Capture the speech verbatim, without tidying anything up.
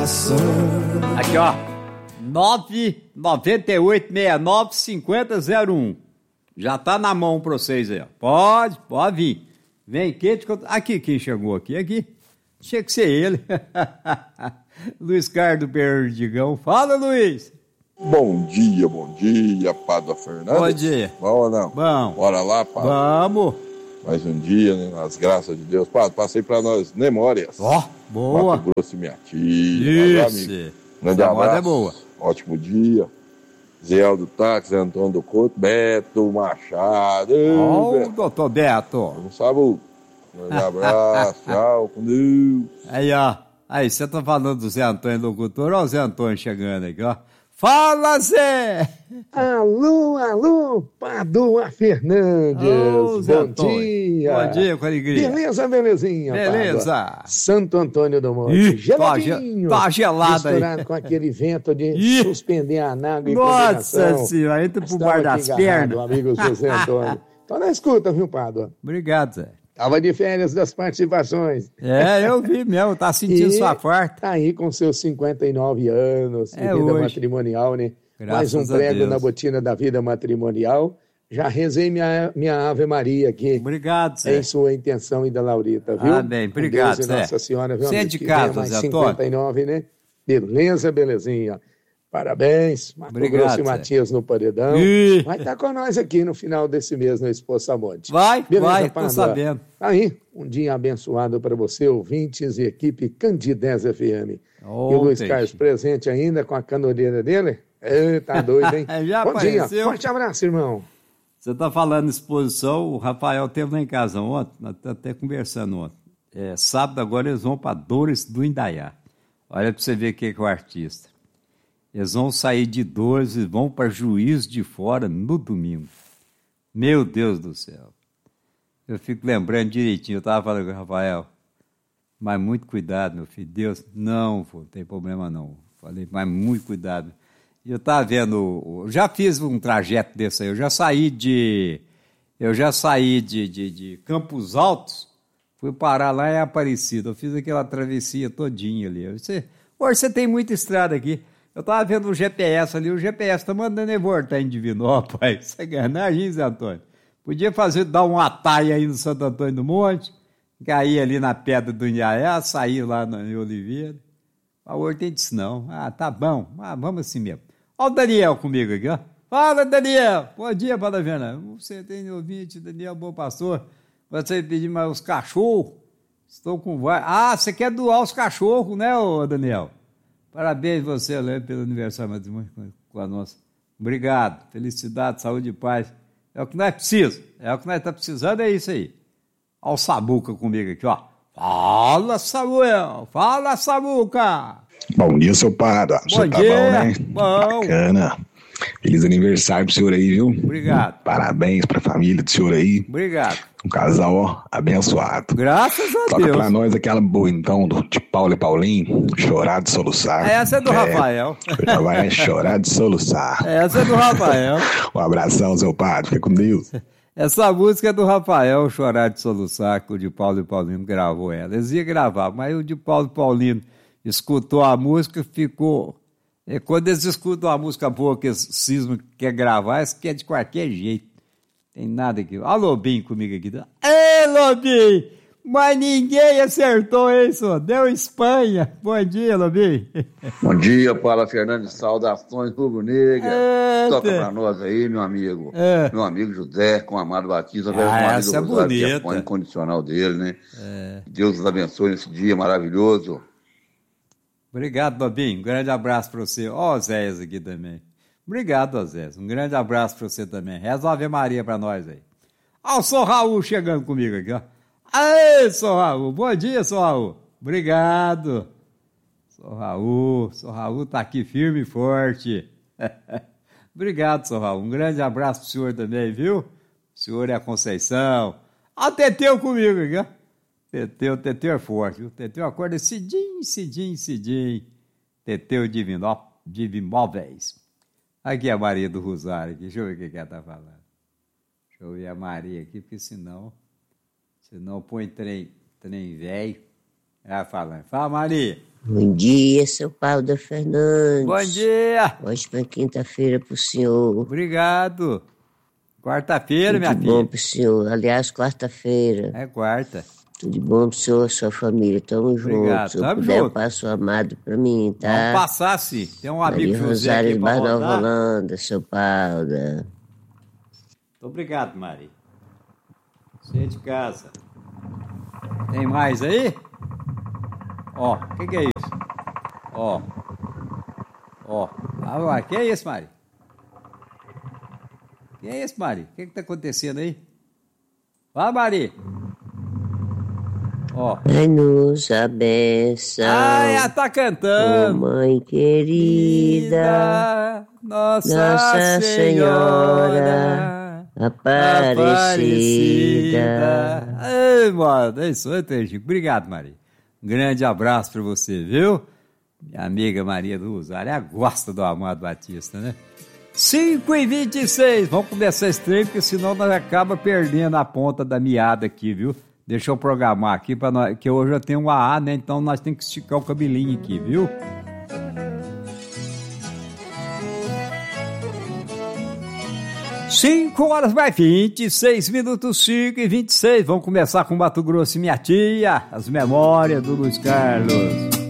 coração. Aqui, ó. nove nove oito seis nove cinco zero zero um. Já tá na mão pra vocês aí, ó. Pode, pode vir. Vem quente. Aqui, quem chegou aqui? Aqui. Tinha que ser ele. Luiz Carlos do Perdigão. Fala, Luiz. Bom dia, bom dia, Padre Fernandes. Bom dia. Bom ou não? Bom. Bora lá, Padre. Vamos. Mais um dia, né? Nas graças de Deus. Padre, passei pra nós memórias. Ó, oh, boa. Mato Grosso, minha tia. Isso. Grande abraço. É boa. Ótimo dia. Zé do Táxi, Zé Antônio do Couto, Beto Machado. Ó, oh, doutor Beto. Não sabe o... Grande abraço, tchau, com Deus. Aí, ó. Aí, você tá falando do Zé Antônio locutor, ó o Zé Antônio chegando aqui, ó. Fala, Zé! Alô, alô, Padua Fernandes. Ô, Zé bom Antônio. dia. Bom dia, com alegria. Beleza, belezinha, Beleza. Padua. Santo Antônio do Monte. Ih, geladinho. Tá, gelado aí. Misturado com aquele vento de Ih. suspender a nágua e Nossa senhora, entra pro bar das pernas. amigo José Antônio. Então na escuta, viu, Padua? Obrigado, Zé. Tava de férias das participações. É, eu vi mesmo, tá sentindo E sua farta. Tá aí com seus cinquenta e nove anos de É vida hoje. matrimonial, né? Graças Mais um a prego Deus. na botina da vida matrimonial. Já rezei minha, minha Ave Maria aqui. Obrigado, Zé. Em sua intenção e da Laurita, viu? Ah, bem, obrigado, Com Deus e Zé. Nossa Senhora, viu? Você é amigo? de Que casa, venha mais Zé cinquenta e nove, né? Beleza, belezinha. Parabéns. Mato Obrigado, Grosso e Zé. Matias no paredão. Ih. Vai estar com nós aqui no final desse mês no Expo Monte. Vai, Beleza, vai, tô Padua? sabendo. Aí, um dia abençoado para você, ouvintes e equipe Candidez F M. Ô, e o Luiz peixe. Carlos presente ainda com a canoreira dele? É, tá doido, hein? Já Bom apareceu. dia, forte abraço, irmão. Você tá falando exposição, o Rafael teve lá em casa ontem, nós estamos até conversando ontem. É, sábado agora eles vão para Dores do Indaiá. Olha para você ver o que é, que é o artista. Eles vão sair de Dores e vão para Juiz de Fora no domingo. Meu Deus do céu. Eu fico lembrando direitinho, eu estava falando com o Rafael, mas muito cuidado, meu filho. Deus, não, pô, não tem problema não. Falei, mas muito cuidado. E eu estava vendo, eu já fiz um trajeto desse aí, eu já saí de, eu já saí de, de, de Campos Altos, fui parar lá em Aparecida, eu fiz aquela travessia todinha ali. Você, hoje você tem muita estrada aqui. Eu estava vendo o G P S ali, o G P S está mandando ele voltar em Divinópolis. Isso é ganagem, Zé Antônio. Podia fazer, dar um atalho aí no Santo Antônio do Monte, cair ali na Pedra do Inhaiá, sair lá no, em Oliveira. A Horta disse não. Ah, tá bom, ah, vamos assim mesmo. Olha o Daniel comigo aqui, ó. Fala, Daniel. Bom dia, Padre Fernando. Você tem ouvinte, Daniel, bom pastor. Você pediu mais os cachorros. Estou com vai. Ah, você quer doar os cachorros, né, ô Daniel? Parabéns você, Léo, pelo aniversário matrimônio com a nossa. Obrigado. Felicidade, saúde e paz. É o que nós precisamos. É o que nós estamos precisando, é isso aí. Olha o Sabuca comigo aqui, ó. Fala, Samuel. Fala, Sabuca. Bom dia, seu padre. Bom Você tá dia. bom, né? Bom. Bacana. Feliz aniversário pro senhor aí, viu? Obrigado. Parabéns pra família do senhor aí. Obrigado. Um casal, ó, abençoado. Graças a Toca Deus. pra nós aquela boa, então, do, de Paulo e Paulinho, chorar de soluçar. Essa é do Rafael. Já vai chorar de soluçar. Essa é do Rafael. Um abração, seu padre. Fica com Deus. Essa música é do Rafael, Chorar de Soluçar, que o de Paulo e Paulino gravou ela. Eles iam gravar, mas o de Paulo e Paulino escutou a música, ficou... É, quando eles escutam a música boa que esse cisma quer gravar, eles querem de qualquer jeito. Tem nada aqui. Olha o Lobinho comigo aqui. Ei, Lobinho! Mas ninguém acertou isso. Deu Espanha. Bom dia, Lobinho. Bom dia, Paula Fernandes. Saudações rubro-negras. Eita. Toca pra nós aí, meu amigo. É. Meu amigo José, com o Amado Batista. Ah, velho marido essa é do Rosário, que bonita. é fã incondicional dele, né? É. Deus os abençoe nesse dia maravilhoso. Obrigado, Lobinho. Um grande abraço para você. Ó, o Zéias aqui também. Obrigado, Zéias. Um grande abraço para você também. Reza uma Ave Maria para nós aí. Ó, o Sr. Raul chegando comigo aqui, ó. Aê, Sr. Raul. Bom dia, Sr. Raul. Obrigado. Sr. Raul. Sr. Raul tá aqui firme e forte. Obrigado, Sr. Raul. Um grande abraço pro senhor também, viu? O senhor é a Conceição. Ó, o Teteu comigo aqui, ó. Teteu, Teteu é forte, viu? Teteu acorda cedinho, cedinho, cedinho. Teteu Divinó, Divimóveis. Aqui é a Maria do Rosário, aqui. Deixa eu ver o que, que ela tá falando. Deixa eu ver a Maria aqui, porque senão, senão põe trem, trem velho. Ela falando. Fala, Maria. Bom dia, seu Paulo Fernandes. Bom dia. Ótima quinta-feira pro senhor. Obrigado. Quarta-feira, minha filha. Tudo bom pro senhor. Aliás, quarta-feira. É quarta. Tudo bom pro senhor e sua família. Tamo Obrigado. junto. Se Tamo puder, junto. passo o amado pra mim, tá? Vamos passar, sim. Tem um amigo Maria José Rosário aqui de pra Barnova rodar. Holanda, seu Paulo. Muito obrigado, Maria. Você é de casa. Tem mais aí? Ó, o que, que é isso? Ó. Ó. Ah, uai, que é isso, Mari? Que é isso, Mari? O que, que tá acontecendo aí? Fala, Mari. Ó. Dai-nos a benção. Ah, ela tá cantando. Oh, mãe querida, Nossa, Nossa Senhora Aparecida. Ei, mano, é isso aí, Tergico. Obrigado, Maria. Um grande abraço pra você, viu? Minha amiga Maria do Rosário, ela gosta do Amado Batista, né? cinco e vinte e seis, vamos começar esse trem, porque senão nós acaba perdendo a ponta da meada aqui, viu? Deixa eu programar aqui, pra nós, que hoje eu tenho um A A, né? Então nós temos que esticar o cabelinho aqui, viu? cinco horas mais vinte e seis minutos, cinco e vinte e seis. Vamos começar com Mato Grosso e minha tia, as memórias do Luiz Carlos.